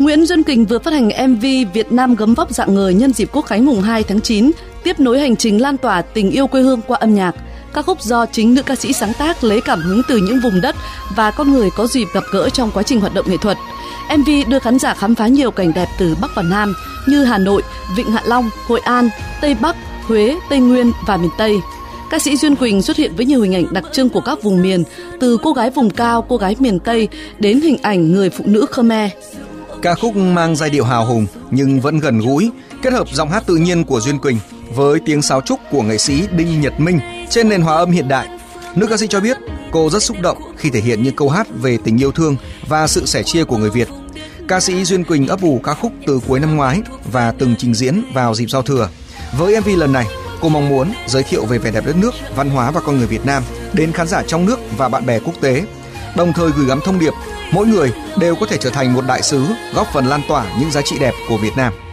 Nguyễn Duân Kình vừa phát hành MV Việt Nam gấm vóc dạng người nhân dịp Quốc khánh mùng 2 tháng 9, tiếp nối hành trình lan tỏa tình yêu quê hương qua âm nhạc. Ca khúc do chính nữ ca sĩ sáng tác lấy cảm hứng từ những vùng đất và con người có dịp gặp gỡ trong quá trình hoạt động nghệ thuật. MV đưa khán giả khám phá nhiều cảnh đẹp từ Bắc và Nam như Hà Nội, Vịnh Hạ Long, Hội An, Tây Bắc, Huế, Tây Nguyên và miền Tây. Ca sĩ Duyên Quỳnh xuất hiện với nhiều hình ảnh đặc trưng của các vùng miền, từ cô gái vùng cao, cô gái miền Tây đến hình ảnh người phụ nữ Khmer. Ca khúc mang giai điệu hào hùng nhưng vẫn gần gũi, kết hợp giọng hát tự nhiên của Duyên Quỳnh với tiếng sáo trúc của nghệ sĩ Đinh Nhật Minh trên nền hòa âm hiện đại. Nữ ca sĩ cho biết cô rất xúc động khi thể hiện những câu hát về tình yêu thương và sự sẻ chia của người Việt. Ca sĩ Duyên Quỳnh ấp ủ ca khúc từ cuối năm ngoái và từng trình diễn vào dịp giao thừa. Với MV lần này, cô mong muốn giới thiệu về vẻ đẹp đất nước, văn hóa và con người Việt Nam đến khán giả trong nước và bạn bè quốc tế, đồng thời gửi gắm thông điệp mỗi người đều có thể trở thành một đại sứ, góp phần lan tỏa những giá trị đẹp của Việt Nam.